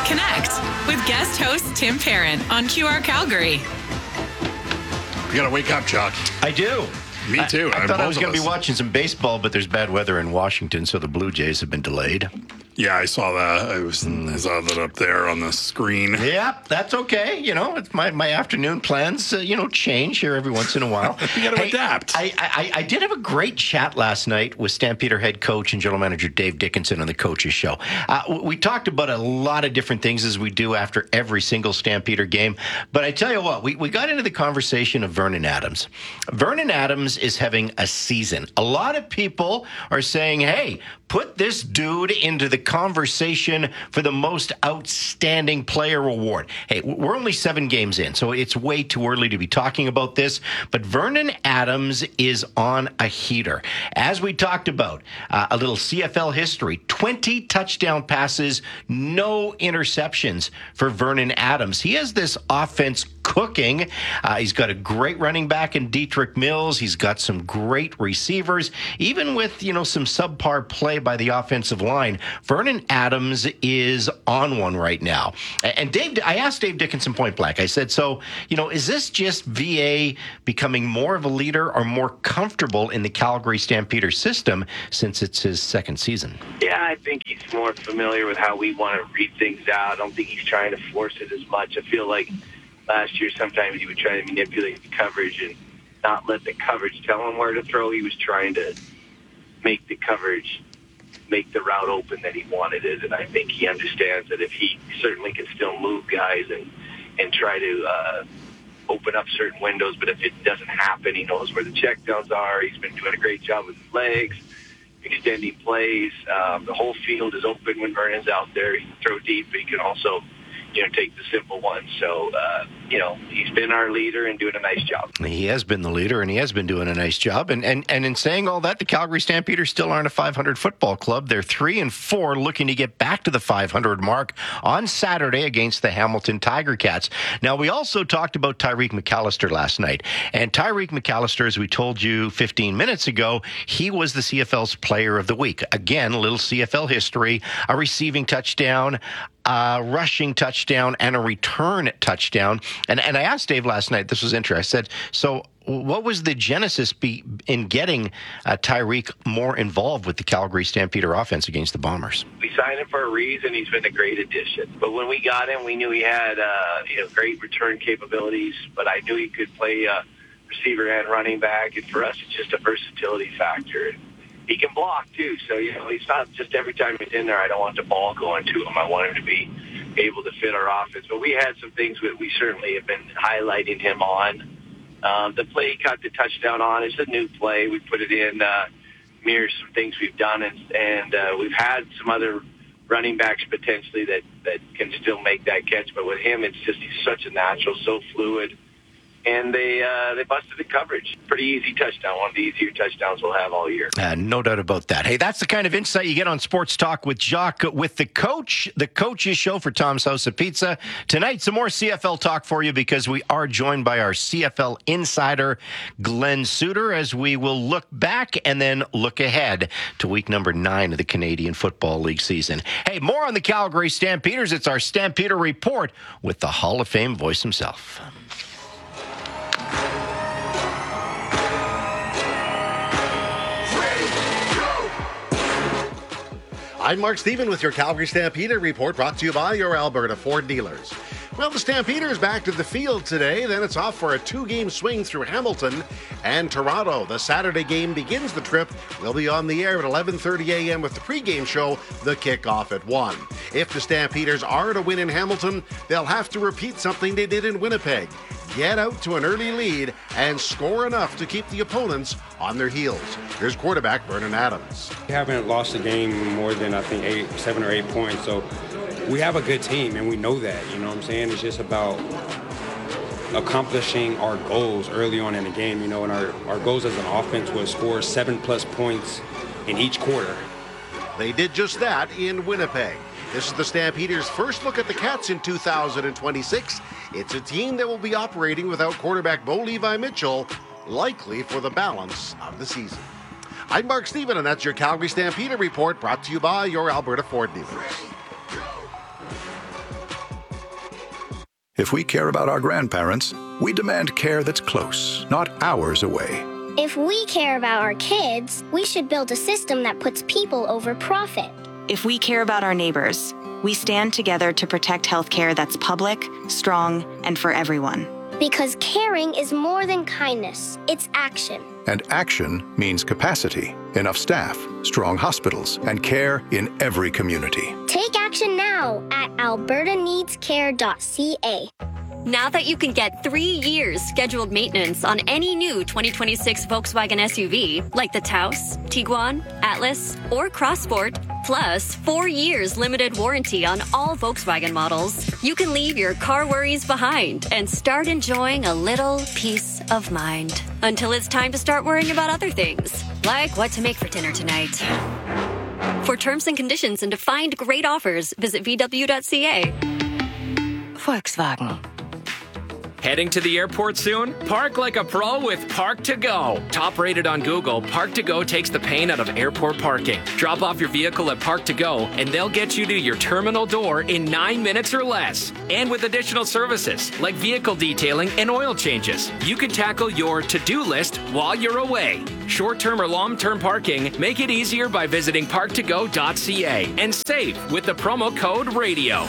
Connect with guest host Tim Parent on QR Calgary. You got to wake up, Chuck. I do. Me too. I thought I was going to be watching some baseball, but there's bad weather in Washington, so the Blue Jays have been delayed. Yeah, I saw that. I saw that up there on the screen. Yep, that's okay. It's my afternoon plans, change here every once in a while. You got to adapt. I did have a great chat last night with Stampeder head coach and general manager Dave Dickenson on the Coaches Show. We talked about a lot of different things as we do after every single Stampeder game. But I tell you what, we got into the conversation of Vernon Adams. Vernon Adams is having a season. A lot of people are saying, hey, put this dude into the conversation for the most outstanding player award. Hey, we're only 7 games in, so it's way too early to be talking about this. But Vernon Adams is on a heater. As we talked about, a little CFL history, 20 touchdown passes, no interceptions for Vernon Adams. He has this offense cooking. He's got a great running back in Dietrich Mills. He's got some great receivers, even with, some subpar play by the offensive line. Vernon Adams is on one right now. And I asked Dave Dickenson point blank. I said, so, is this just VA becoming more of a leader or more comfortable in the Calgary Stampeder system since it's his second season? Yeah, I think he's more familiar with how we want to read things out. I don't think he's trying to force it as much. I feel like last year sometimes he would try to manipulate the coverage and not let the coverage tell him where to throw. He was trying to make the coverage make the route open that he wanted it, and I think he understands that if he certainly can still move guys and try to open up certain windows, but if it doesn't happen, he knows where the checkdowns are. He's been doing a great job with his legs, extending plays. The whole field is open when Vernon's out there. He can throw deep, but he can also take the simple ones. So, he's been our leader and doing a nice job. He has been the leader, and he has been doing a nice job. And in saying all that, the Calgary Stampeders still aren't a 500 football club. They're 3-4, looking to get back to the 500 mark on Saturday against the Hamilton Tiger Cats. Now, we also talked about Tyreek McAllister last night. And Tyreek McAllister, as we told you 15 minutes ago, he was the CFL's Player of the Week. Again, a little CFL history, a receiving touchdown, a rushing touchdown, and a return touchdown. And I asked Dave last night, this was interesting. I said, so what was the genesis in getting Tyreek more involved with the Calgary Stampeder offense against the Bombers? We signed him for a reason. He's been a great addition. But when we got him, we knew he had great return capabilities, but I knew he could play receiver and running back. And for us, it's just a versatility factor. He can block, too. So, he's not just every time he's in there, I don't want the ball going to him. I want him to be able to fit our offense. But we had some things that we certainly have been highlighting him on. The play he caught the touchdown on is a new play. We put it in, mirrors some things we've done. And we've had some other running backs potentially that can still make that catch. But with him, it's just he's such a natural, so fluid. And they busted the coverage. Pretty easy touchdown. One of the easier touchdowns we'll have all year. No doubt about that. Hey, that's the kind of insight you get on Sports Talk with Jacques, with the Coaches Show for Tom's House of Pizza. Tonight, some more CFL talk for you because we are joined by our CFL insider, Glenn Suter, as we will look back and then look ahead to week number 9 of the Canadian Football League season. Hey, more on the Calgary Stampeders. It's our Stampeder Report with the Hall of Fame voice himself. I'm Mark Stephen with your Calgary Stampeder Report, brought to you by your Alberta Ford dealers. Well, the Stampeders back to the field today. Then it's off for a 2-game swing through Hamilton and Toronto. The Saturday game begins the trip. We'll be on the air at 11:30 a.m. with the pregame show, the kickoff at 1. If the Stampeders are to win in Hamilton, they'll have to repeat something they did in Winnipeg. Get out to an early lead and score enough to keep the opponents on their heels. Here's quarterback Vernon Adams. We haven't lost a game more than, I think, 7 or 8 points. So we have a good team, and we know that. You know what I'm saying? It's just about accomplishing our goals early on in the game. And our goals as an offense was score 7+ points in each quarter. They did just that in Winnipeg. This is the Stampeders' first look at the Cats in 2026. It's a team that will be operating without quarterback Bo Levi Mitchell, likely for the balance of the season. I'm Mark Stephen, and that's your Calgary Stampeder Report, brought to you by your Alberta Ford dealers. If we care about our grandparents, we demand care that's close, not hours away. If we care about our kids, we should build a system that puts people over profit. If we care about our neighbors, we stand together to protect healthcare that's public, strong, and for everyone. Because caring is more than kindness, it's action. And action means capacity, enough staff, strong hospitals, and care in every community. Take action now at albertaneedscare.ca. Now that you can get 3 years scheduled maintenance on any new 2026 Volkswagen SUV, like the Taos, Tiguan, Atlas, or Crossport, plus 4 years limited warranty on all Volkswagen models, you can leave your car worries behind and start enjoying a little peace of mind. Until it's time to start worrying about other things, like what to make for dinner tonight. For terms and conditions and to find great offers, visit VW.ca. Volkswagen. Heading to the airport soon? Park like a pro with Park to Go. Top rated on Google, Park to Go takes the pain out of airport parking. Drop off your vehicle at Park to Go, and they'll get you to your terminal door in 9 minutes or less. And with additional services like vehicle detailing and oil changes, you can tackle your to-do list while you're away. Short-term or long-term parking, make it easier by visiting parktogo.ca and save with the promo code RADIO.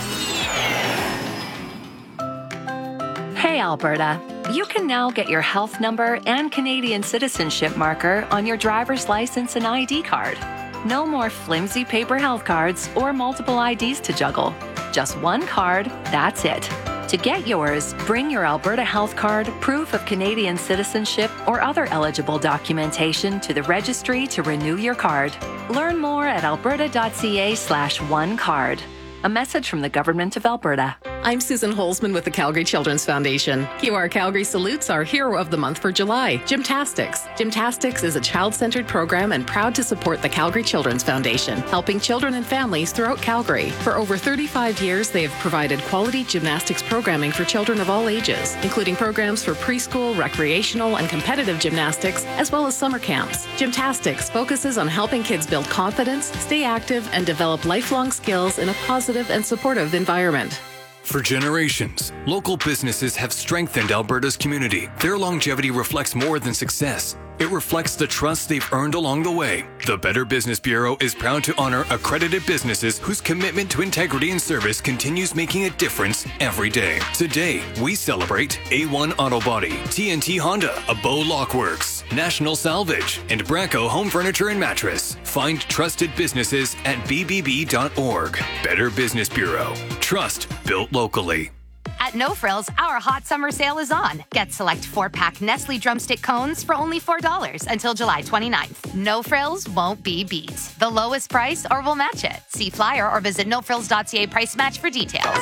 Hey, Alberta. You can now get your health number and Canadian citizenship marker on your driver's license and ID card. No more flimsy paper health cards or multiple IDs to juggle. Just one card, that's it. To get yours, bring your Alberta Health Card, proof of Canadian citizenship, or other eligible documentation to the registry to renew your card. Learn more at alberta.ca/onecard. A message from the Government of Alberta. I'm Susan Holzman with the Calgary Children's Foundation. QR Calgary salutes our Hero of the Month for July, Gymtastics. Gymtastics is a child-centered program and proud to support the Calgary Children's Foundation, helping children and families throughout Calgary. For over 35 years, they have provided quality gymnastics programming for children of all ages, including programs for preschool, recreational, and competitive gymnastics, as well as summer camps. Gymtastics focuses on helping kids build confidence, stay active, and develop lifelong skills in a positive and supportive environment. For generations, local businesses have strengthened Alberta's community. Their longevity reflects more than success. It reflects the trust they've earned along the way. The Better Business Bureau is proud to honor accredited businesses whose commitment to integrity and service continues making a difference every day. Today, we celebrate A1 Auto Body, TNT Honda, Abo Lockworks, National Salvage, and Braco Home Furniture and Mattress. Find trusted businesses at bbb.org. Better Business Bureau. Trust built locally. At No Frills, our hot summer sale is on. Get select 4-pack Nestle drumstick cones for only $4 until July 29th. No Frills won't be beat. The lowest price or we'll match it. See flyer or visit nofrills.ca price match for details.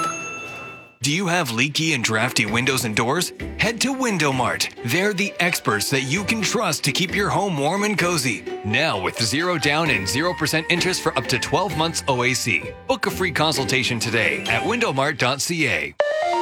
Do you have leaky and drafty windows and doors? Head to Window Mart. They're the experts that you can trust to keep your home warm and cozy. Now with 0 down and 0% interest for up to 12 months OAC. Book a free consultation today at windowmart.ca.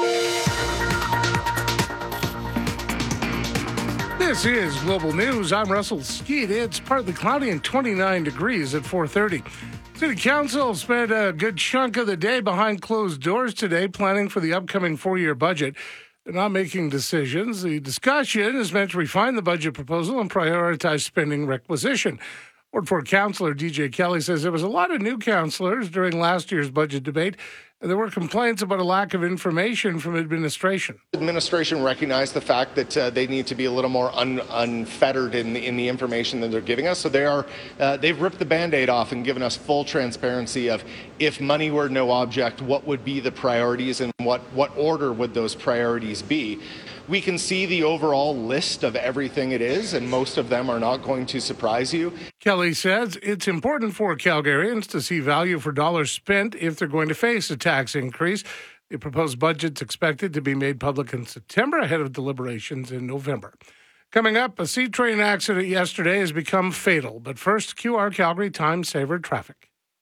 This is Global News. I'm Russell Skeet. It's partly cloudy and 29 degrees at 4:30. City Council spent a good chunk of the day behind closed doors today planning for the upcoming 4-year budget. They're not making decisions. The discussion is meant to refine the budget proposal and prioritize spending requisition. Ward 4 Councillor DJ Kelly says there was a lot of new councillors during last year's budget debate, and there were complaints about a lack of information from administration. Administration recognized the fact that they need to be a little more unfettered in the information that they're giving us. So they've ripped the Band-Aid off and given us full transparency of if money were no object, what would be the priorities and what order would those priorities be. We can see the overall list of everything it is, and most of them are not going to surprise you. Kelly says it's important for Calgarians to see value for dollars spent if they're going to face a tax increase. The proposed budget's expected to be made public in September ahead of deliberations in November. Coming up, a C-train accident yesterday has become fatal. But first, QR Calgary Time Saver Traffic.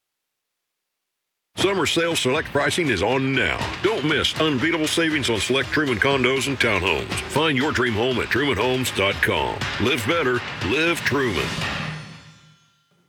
Summer sale select pricing is on now. Don't miss unbeatable savings on select Truman condos and townhomes. Find your dream home at trumanhomes.com. Live better, live Truman.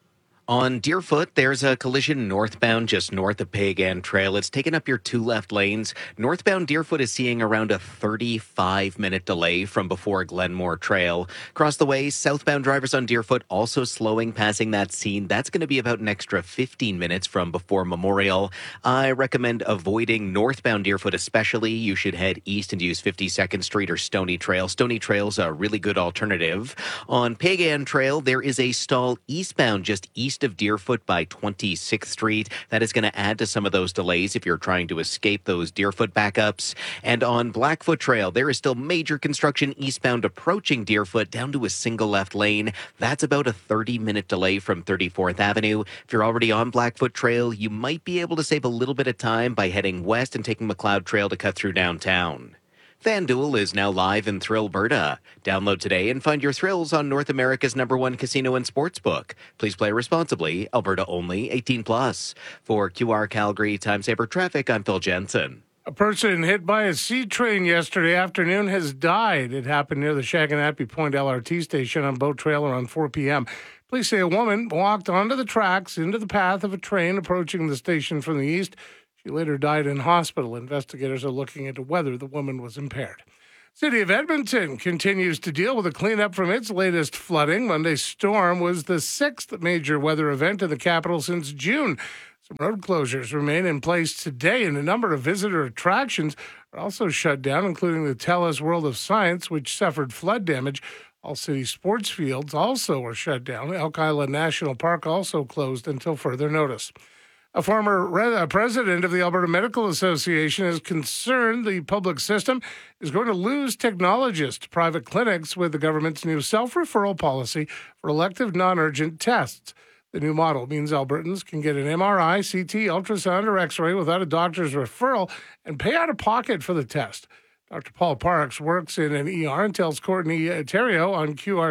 On Deerfoot, there's a collision northbound just north of Pagan Trail. It's taken up your 2 left lanes. Northbound Deerfoot is seeing around a 35-minute delay from before Glenmore Trail. Across the way, southbound drivers on Deerfoot also slowing, passing that scene. That's going to be about an extra 15 minutes from before Memorial. I recommend avoiding northbound Deerfoot especially. You should head east and use 52nd Street or Stony Trail. Stony Trail's a really good alternative. On Pagan Trail, there is a stall eastbound just east of Deerfoot by 26th Street. That is going to add to some of those delays if you're trying to escape those Deerfoot backups. And on Blackfoot Trail, there is still major construction eastbound approaching Deerfoot down to a single left lane. That's about a 30-minute delay from 34th Avenue. If you're already on Blackfoot Trail, you might be able to save a little bit of time by heading west and taking McLeod Trail to cut through downtown. FanDuel is now live in Thrillberta. Download today and find your thrills on North America's #1 casino and sportsbook. Please play responsibly. Alberta only. 18+. For QR Calgary Time Saver Traffic, I'm Phil Jensen. A person hit by a C train yesterday afternoon has died. It happened near the Shaganappi Point LRT station on Boat Trail around 4 p.m. Police say a woman walked onto the tracks into the path of a train approaching the station from the east. She later died in hospital. Investigators are looking into whether the woman was impaired. City of Edmonton continues to deal with a cleanup from its latest flooding. Monday's storm was the 6th major weather event in the capital since June. Some road closures remain in place today, and a number of visitor attractions are also shut down, including the TELUS World of Science, which suffered flood damage. All city sports fields also are shut down. Elk Island National Park also closed until further notice. A former president of the Alberta Medical Association is concerned the public system is going to lose technologists to private clinics with the government's new self-referral policy for elective non-urgent tests. The new model means Albertans can get an MRI, CT, ultrasound, or X-ray without a doctor's referral and pay out of pocket for the test. Dr. Paul Parks works in an ER and tells Courtney Terrio on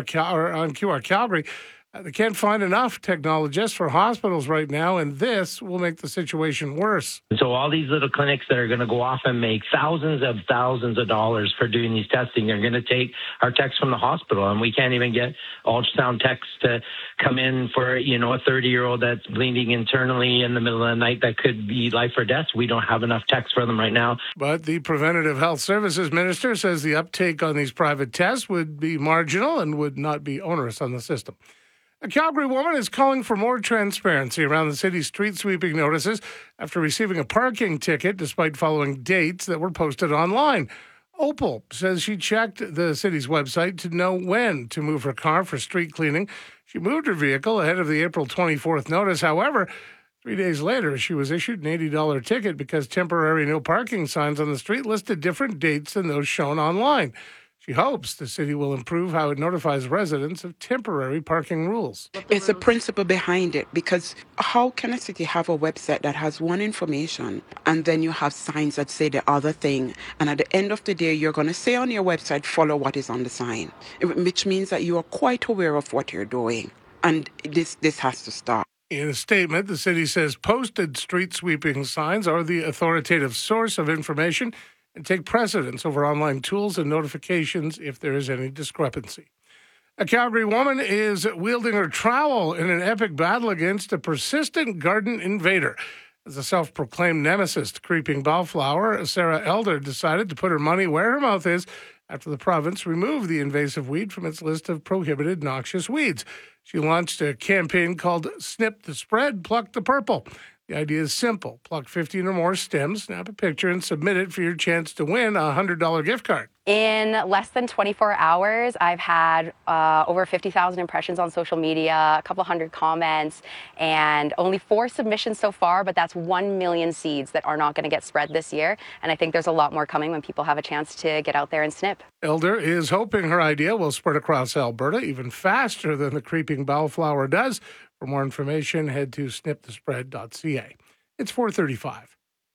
QR Calgary they can't find enough technologists for hospitals right now, and this will make the situation worse. So all these little clinics that are going to go off and make thousands of dollars for doing these testing are going to take our techs from the hospital, and we can't even get ultrasound techs to come in for, a 30-year-old that's bleeding internally in the middle of the night that could be life or death. We don't have enough techs for them right now. But the Preventative Health Services Minister says the uptake on these private tests would be marginal and would not be onerous on the system. A Calgary woman is calling for more transparency around the city's street sweeping notices after receiving a parking ticket despite following dates that were posted online. Opal says she checked the city's website to know when to move her car for street cleaning. She moved her vehicle ahead of the April 24th notice. However, 3 days later, she was issued an $80 ticket because temporary no parking signs on the street listed different dates than those shown online. She hopes the city will improve how it notifies residents of temporary parking rules. It's a principle behind it, because how can a city have a website that has one information and then you have signs that say the other thing, and at the end of the day you're going to say on your website, follow what is on the sign, which means that you are quite aware of what you're doing, and this has to stop. In a statement, the city says posted street sweeping signs are the authoritative source of information and take precedence over online tools and notifications if there is any discrepancy. A Calgary woman is wielding her trowel in an epic battle against a persistent garden invader. As a self-proclaimed nemesis to creeping bellflower, Sarah Elder decided to put her money where her mouth is after the province removed the invasive weed from its list of prohibited noxious weeds. She launched a campaign called Snip the Spread, Pluck the Purple. The idea is simple. Pluck 15 or more stems, snap a picture, and submit it for your chance to win a $100 gift card. In less than 24 hours, I've had over 50,000 impressions on social media, a couple hundred comments, and only 4 submissions so far, but that's 1 million seeds that are not going to get spread this year. And I think there's a lot more coming when people have a chance to get out there and snip. Elder is hoping her idea will spread across Alberta even faster than the creeping bellflower does. For more information, head to snipthespread.ca. It's 4:35.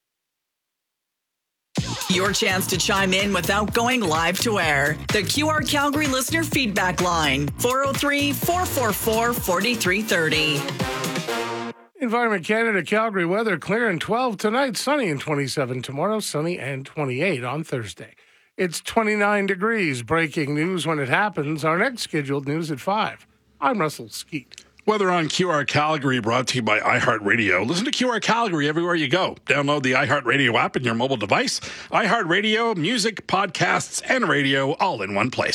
Your chance to chime in without going live to air. The QR Calgary listener feedback line, 403-444-4330. Environment Canada Calgary weather, clear and 12 tonight, sunny and 27 tomorrow, sunny and 28 on Thursday. It's 29 degrees. Breaking news when it happens. Our next scheduled news at 5. I'm Russell Skeet. Weather on QR Calgary brought to you by iHeartRadio. Listen to QR Calgary everywhere you go. Download the iHeartRadio app in your mobile device. iHeartRadio, music, podcasts, and radio all in one place.